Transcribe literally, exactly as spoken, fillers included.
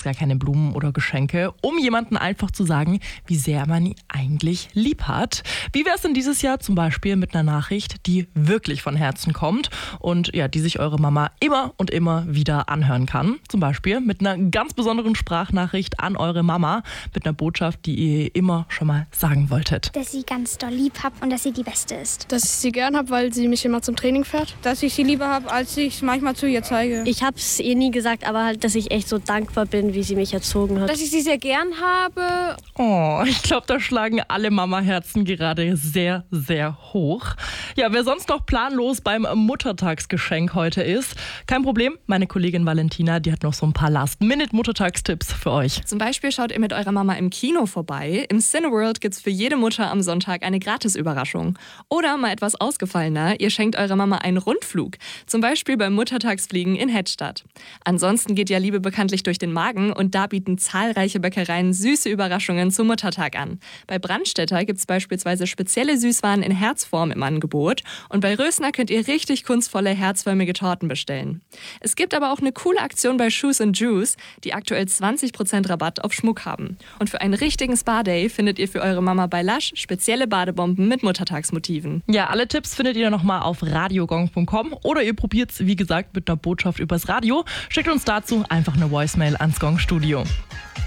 es gar keine Blumen oder Geschenke, um jemanden einfach zu sagen, wie sehr man ihn eigentlich lieb hat. Wie wäre es denn dieses Jahr zum Beispiel mit einer Nachricht, die wirklich von Herzen kommt und ja, die sich eure Mama immer und immer wieder anhören kann? Zum Beispiel mit einer ganz besonderen Sprachnachricht an eure Mama, mit einer Botschaft, die ihr immer schon mal sagen wolltet. Dass sie ganz doll lieb hab und dass sie die Beste ist. Dass ich sie gern habe, weil sie mich immer zum Training fährt. Dass ich sie lieber habe, als ich es manchmal zu ihr zeige. Ich habe es ihr nie gesagt, aber halt, dass ich echt so dankbar bin, wie sie mich erzogen hat. Dass ich sie sehr gern habe. Oh, ich glaube, da schlagen alle Mama-Herzen gerade sehr, sehr hoch. Ja, wer sonst noch planlos beim Muttertagsgeschenk heute ist, kein Problem. Meine Kollegin Valentina, die hat noch so ein paar Last-Minute-Muttertagstipps für euch. Zum Beispiel schaut ihr mit eurer Mama im Kino vorbei. Im Cineworld gibt's für jede Mutter am Sonntag eine Gratis-Überraschung. Oder mal etwas ausgefallener, ihr schenkt eurer Mama einen Rundflug. Zum Beispiel beim Muttertagsfliegen in Hedstadt. Ansonsten geht ja Liebe bekanntlich durch den Magen und da bieten zahlreiche Bäckereien süße Überraschungen zum Muttertag an. Bei Brandstätter gibt's beispielsweise spezielle Süßwaren in Herzform im Angebot und bei Rösner könnt ihr richtig kunstvolle herzförmige Torten bestellen. Es gibt aber auch eine coole Aktion bei Shoes and Juice, die aktuell zwanzig Prozent Rabatt auf Schmuck haben. Und für einen richtigen Spa-Day findet ihr für eure Mama bei Lush spezielle Badebomben mit Muttertagsmotiven. Ja, alle Tipps findet ihr nochmal auf radiogong punkt com oder ihr probiert es, wie gesagt, mit einer Botschaft übers Radio. Schickt uns dazu einfach eine Voicemail ans Gong Studio.